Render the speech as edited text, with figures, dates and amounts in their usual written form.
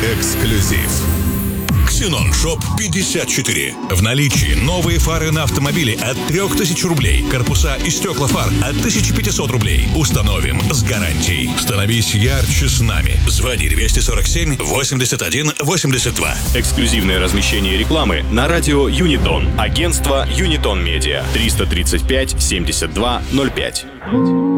Эксклюзив. Ксенон Шоп 54. В наличии новые фары на автомобиле от 3000 рублей. Корпуса и стекла фар от 1500 рублей. Установим с гарантией. Становись ярче с нами. Звони 247 81 82. Эксклюзивное размещение рекламы на радио Юнитон. Агентство Юнитон Медиа. 335 72 05.